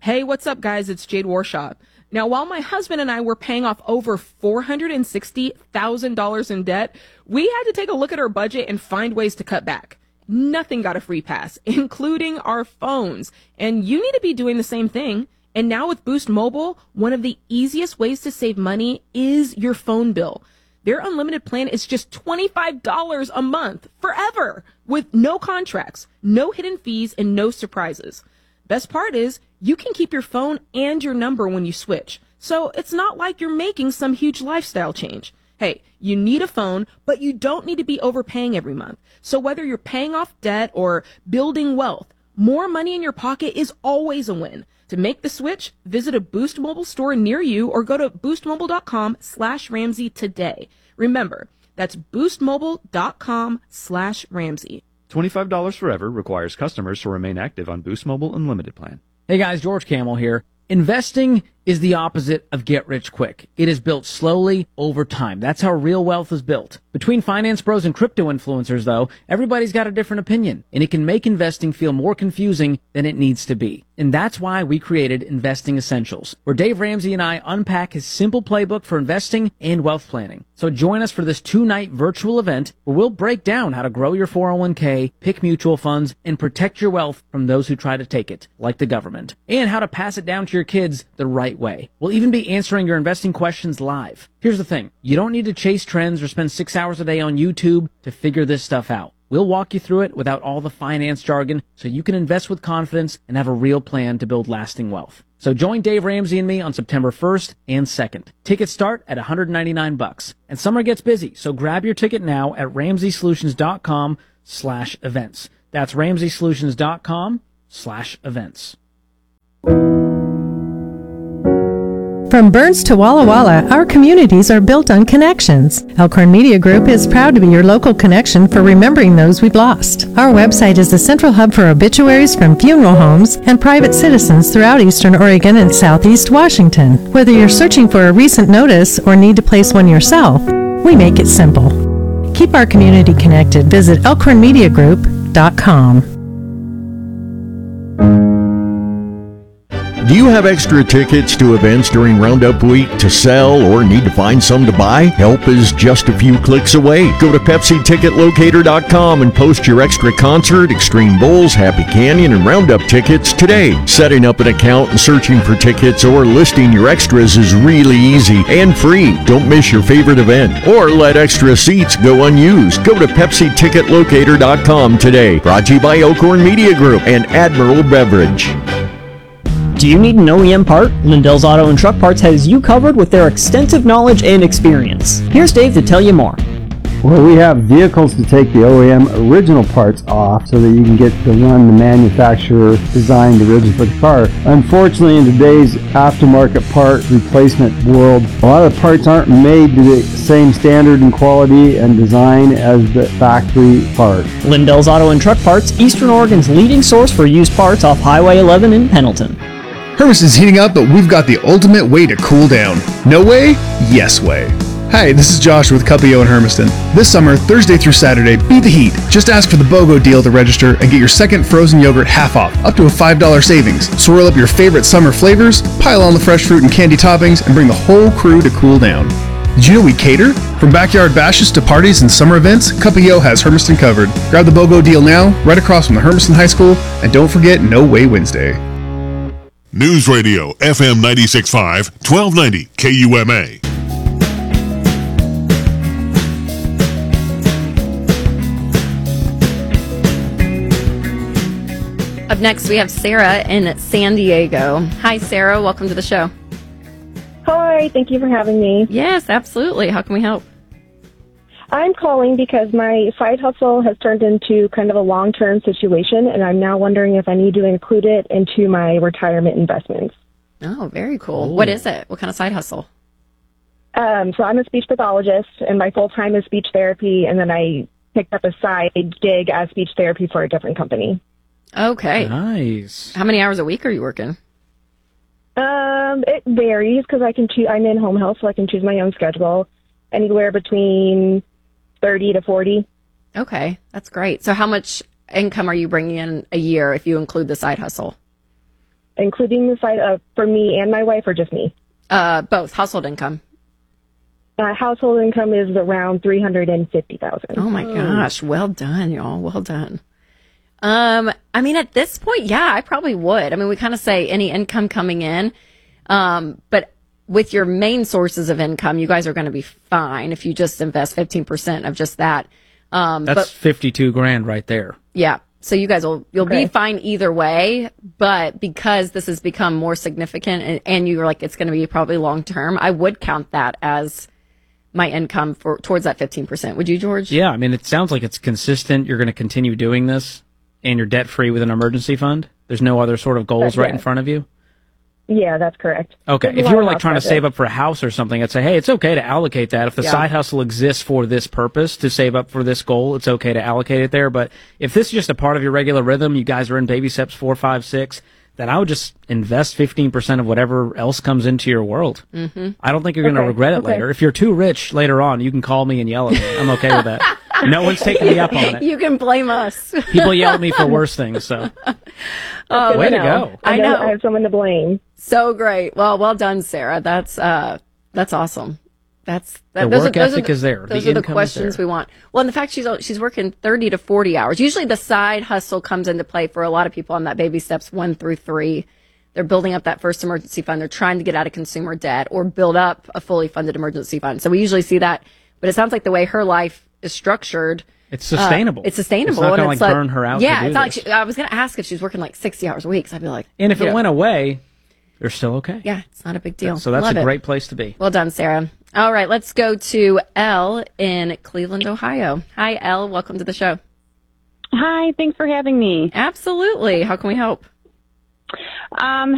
Hey, what's up, guys? It's Jade Warshaw. Now, while my husband and I were paying off over $460,000 in debt, we had to take a look at our budget and find ways to cut back. Nothing got a free pass, including our phones. And you need to be doing the same thing. And now with Boost Mobile, one of the easiest ways to save money is your phone bill. Their unlimited plan is just $25 a month forever with no contracts, no hidden fees, and no surprises. Best part is you can keep your phone and your number when you switch. So it's not like you're making some huge lifestyle change. Hey, you need a phone, but you don't need to be overpaying every month. So whether you're paying off debt or building wealth, more money in your pocket is always a win. To make the switch, visit a Boost Mobile store near you or go to boostmobile.com/Ramsey today. Remember, that's boostmobile.com/Ramsey. $25 forever requires customers to remain active on Boost Mobile Unlimited plan. Hey guys, George Camel here. Investing is the opposite of get rich quick. It is built slowly over time. That's how real wealth is built. Between finance pros and crypto influencers, though, everybody's got a different opinion, and it can make investing feel more confusing than it needs to be. And that's why we created Investing Essentials, where Dave Ramsey and I unpack his simple playbook for investing and wealth planning. So join us for this 2-night virtual event where we'll break down how to grow your 401k, pick mutual funds, and protect your wealth from those who try to take it, like the government, and how to pass it down to your kids the right way. We'll even be answering your investing questions live. Here's the thing. You don't need to chase trends or spend 6 hours a day on YouTube to figure this stuff out. We'll walk you through it without all the finance jargon so you can invest with confidence and have a real plan to build lasting wealth. So join Dave Ramsey and me on September 1st and 2nd. Tickets start at $199. And summer gets busy, so grab your ticket now at RamseySolutions.com/events. That's RamseySolutions.com/events. From Burns to Walla Walla, our communities are built on connections. Elkhorn Media Group is proud to be your local connection for remembering those we've lost. Our website is the central hub for obituaries from funeral homes and private citizens throughout Eastern Oregon and Southeast Washington. Whether you're searching for a recent notice or need to place one yourself, we make it simple. Keep our community connected. Visit elkhornmediagroup.com. Do you have extra tickets to events during Roundup Week to sell or need to find some to buy? Help is just a few clicks away. Go to PepsiTicketLocator.com and post your extra concert, Extreme Bowls, Happy Canyon, and Roundup tickets today. Setting up an account and searching for tickets or listing your extras is really easy and free. Don't miss your favorite event or let extra seats go unused. Go to PepsiTicketLocator.com today. Brought to you by Elkhorn Media Group and Admiral Beverage. Do you need an OEM part? Lindell's Auto and Truck Parts has you covered with their extensive knowledge and experience. Here's Dave to tell you more. Well, we have vehicles to take the OEM original parts off so that you can get the one the manufacturer designed originally for the car. Unfortunately, in today's aftermarket part replacement world, a lot of the parts aren't made to the same standard and quality and design as the factory part. Lindell's Auto and Truck Parts, Eastern Oregon's leading source for used parts off Highway 11 in Pendleton. Hermiston's heating up, but we've got the ultimate way to cool down. No way? Yes way. Hi, this is Josh with Cupio in Hermiston. This summer, Thursday through Saturday, beat the heat. Just ask for the BOGO deal to register and get your second frozen yogurt half off, up to a $5 savings. Swirl up your favorite summer flavors, pile on the fresh fruit and candy toppings, and bring the whole crew to cool down. Did you know we cater? From backyard bashes to parties and summer events, Cupio has Hermiston covered. Grab the BOGO deal now, right across from the Hermiston High School, and don't forget No Way Wednesday. News Radio, FM 96.5, 1290 KUMA. Up next, we have Sarah in San Diego. Hi, Sarah. Welcome to the show. Hi. Thank you for having me. Yes, absolutely. How can we help? I'm calling because my side hustle has turned into kind of a long-term situation, and I'm now wondering if I need to include it into my retirement investments. Oh, very cool. Ooh. What is it? What kind of side hustle? So I'm a speech pathologist, and my full-time is speech therapy, and then I picked up a side gig as speech therapy for a different company. Okay. Nice. How many hours a week are you working? It varies because I'm in home health, so I can choose my own schedule. Anywhere between 30 to 40. Okay, that's great. So how much income are you bringing in a year if you include the side hustle? including the side for me and my wife, or just me? Both. Household income. Household income is around $350,000. Oh my gosh. Well done, y'all. Well done. I mean, at this point, yeah, I probably would. I mean, we kind of say any income coming in. But with your main sources of income, you guys are going to be fine if you just invest 15% of just that. That's 52 grand right there. Yeah. So you guys you'll be fine either way, but because this has become more significant and you're like, it's going to be probably long term, I would count that as my income towards that 15%. Would you, George? Yeah. I mean, it sounds like it's consistent. You're going to continue doing this and you're debt free with an emergency fund. There's no other sort of goals right in front of you. Yeah, that's correct. Okay. If you were like trying to save up for a house or something, I'd say, hey, it's okay to allocate that. If the side hustle exists for this purpose, to save up for this goal, it's okay to allocate it there. But if this is just a part of your regular rhythm, you guys are in baby steps 4, 5, 6, then I would just invest 15% of whatever else comes into your world. Mm-hmm. I don't think you're going to regret it later. If you're too rich later on, you can call me and yell at me. I'm okay with that. No one's taking me up on it. You can blame us. People yell at me for worse things, so. Way to go. I know. I have someone to blame. So great. Well done, Sarah. That's awesome. The work ethic is there. Those are the questions we want. Well, and the fact she's working 30 to 40 hours. Usually the side hustle comes into play for a lot of people on that baby steps 1 through 3. They're building up that first emergency fund. They're trying to get out of consumer debt or build up a fully funded emergency fund. So we usually see that. But it sounds like the way her life is structured, it's sustainable. It's sustainable. It's not going to burn her out. Yeah, it's not like I was going to ask if she's working like 60 hours a week. So I'd be like, and if it went away, they're still okay. Yeah, it's not a big deal. So that's a great place to be. Well done, Sarah. All right, let's go to Elle in Cleveland, Ohio. Hi, Elle. Welcome to the show. Hi, thanks for having me. Absolutely. How can we help?